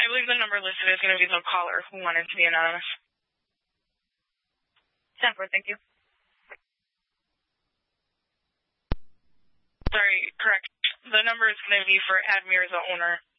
believe the number listed is going to be the caller who wanted to be anonymous. 10-4, thank you. Sorry, correct. The number is going to be for Admir, the owner.